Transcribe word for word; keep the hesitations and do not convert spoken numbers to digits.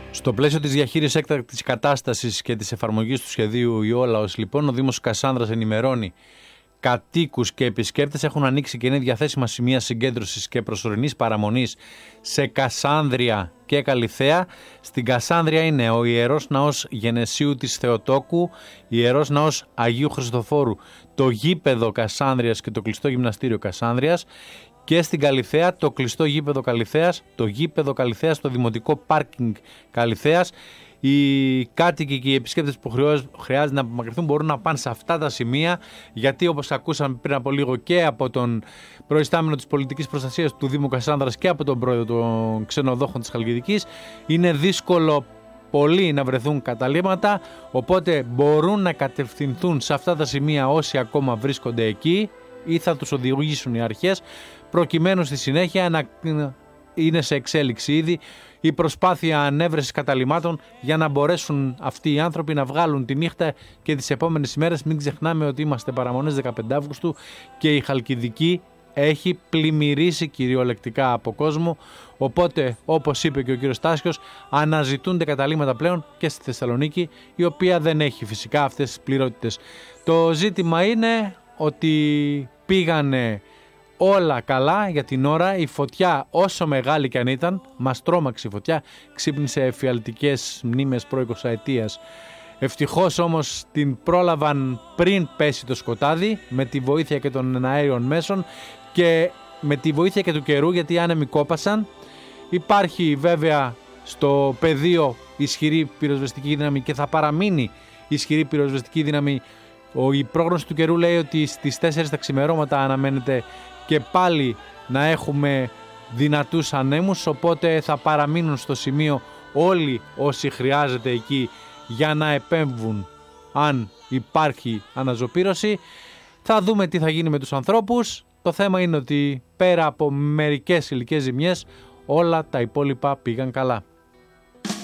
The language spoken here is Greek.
Στο πλαίσιο της διαχείρισης έκτακτης κατάστασης και της εφαρμογής του σχεδίου Ιόλαος, λοιπόν, ο Δήμος Κασάνδρας ενημερώνει κατοίκους και επισκέπτες έχουν ανοίξει και είναι διαθέσιμα σημεία συγκέντρωσης και προσωρινής παραμονής σε Κασάνδρεια και Καλιθέα. Στην Κασάνδρεια είναι ο Ιερός Ναός Γενεσίου της Θεοτόκου, Ιερός Ναός Αγίου Χριστοφόρου, το γήπεδο Κασάνδρειας και το κλειστό γυμναστήριο Κασάνδρειας. Και στην Καλιθέα το κλειστό γήπεδο Καλιθέας, το γήπεδο Καλιθέας, το δημοτικό πάρκινγκ Καλιθέας. Οι κάτοικοι και οι επισκέπτες που χρειάζεται να απομακρυνθούν μπορούν να πάνε σε αυτά τα σημεία, γιατί όπως ακούσαμε πριν από λίγο και από τον προϊστάμενο της πολιτικής προστασίας του Δήμου Κασάνδρας και από τον πρόεδρο των ξενοδόχων της Χαλκιδικής, είναι δύσκολο πολύ να βρεθούν καταλήμματα, οπότε μπορούν να κατευθυνθούν σε αυτά τα σημεία όσοι ακόμα βρίσκονται εκεί ή θα τους οδηγήσουν οι αρχές, προκειμένου στη συνέχεια να είναι σε εξέλιξη ήδη η προσπάθεια ανέβρεσης καταλυμάτων για να μπορέσουν αυτοί οι άνθρωποι να βγάλουν τη νύχτα και τις επόμενες ημέρες. Μην ξεχνάμε ότι είμαστε παραμονές δεκαπέντε Αυγούστου και η Χαλκιδική έχει πλημμυρίσει κυριολεκτικά από κόσμο, οπότε όπως είπε και ο κύριος Τάσιος, αναζητούνται καταλύματα πλέον και στη Θεσσαλονίκη, η οποία δεν έχει φυσικά αυτές τις πληρότητες. Το ζήτημα είναι ότι πήγανε όλα καλά για την ώρα. Η φωτιά, όσο μεγάλη και αν ήταν, μας τρόμαξε η φωτιά, ξύπνησε εφιαλτικές μνήμες προ-εικοσαετίας. Ευτυχώς όμως την πρόλαβαν πριν πέσει το σκοτάδι, με τη βοήθεια και των αέριων μέσων και με τη βοήθεια και του καιρού, γιατί οι άνεμοι κόπασαν. Υπάρχει βέβαια στο πεδίο ισχυρή πυροσβεστική δύναμη και θα παραμείνει ισχυρή πυροσβεστική δύναμη. Η πρόγνωση του καιρού λέει ότι στις τέσσερις τα ξημερώματα αναμένεται και πάλι να έχουμε δυνατούς ανέμους, οπότε θα παραμείνουν στο σημείο όλοι όσοι χρειάζεται εκεί για να επέμβουν αν υπάρχει αναζωπήρωση. Θα δούμε τι θα γίνει με τους ανθρώπους. Το θέμα είναι ότι πέρα από μερικές υλικές ζημιές όλα τα υπόλοιπα πήγαν καλά.